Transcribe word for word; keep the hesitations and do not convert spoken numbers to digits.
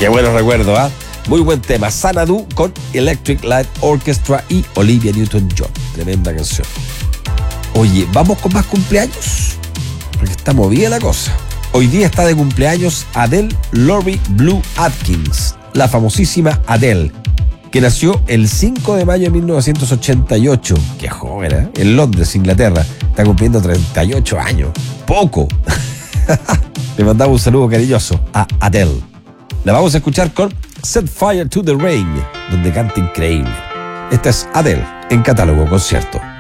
Qué buenos recuerdos, ¿ah? ¿eh? Muy buen tema. Xanadu con Electric Light Orchestra y Olivia Newton-John. Tremenda canción. Oye, ¿vamos con más cumpleaños? Porque está movida la cosa. Hoy día está de cumpleaños Adele Laurie Blue Atkins, la famosísima Adele, que nació el cinco de mayo de mil novecientos ochenta y ocho. Qué joven, ¿eh? En Londres, Inglaterra. Está cumpliendo treinta y ocho años. Poco. Le mandamos un saludo cariñoso a Adele. La vamos a escuchar con Set Fire to the Rain, donde canta increíble. Esta es Adele en Catálogo Concierto.